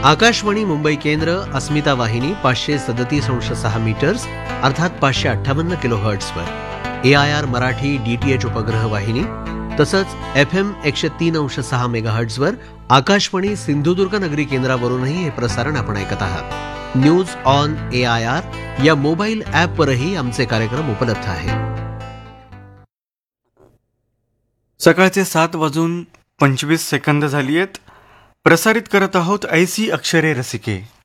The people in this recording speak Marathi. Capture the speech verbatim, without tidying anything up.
आकाशवाणी मुंबई केंद्र, अस्मिता वाहिनी पाचशे सदतीस अंश सहा मीटर्स अर्थात पाचशे अठ्ठावन्न kilo हर्ट्सवर, A I R Marathi D T H उपग्रह वाहिनी तसंच एफ एम एकशे तीन अंश सहा मेगा हर्ट्सवर आकाशवाणी सिंधुदुर्ग नगरी केंद्रावरूनही हे प्रसारण आपण ऐकत आहात. News on A I R या मोबाईल ॲपवरही आमचे कार्यक्रम उपलब्ध आहेत. सकाळचे सात वाजून पंचवीस सेकंद झाली आहेत. प्रसारित करत आहोत ऐसी अक्षरे रसिके.